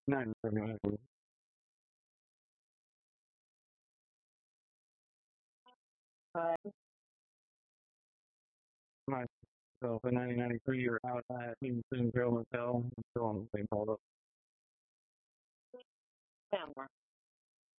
Not very much. Myself in 1993, you're out at Kingston Grill Hotel. I'm still on the same photo.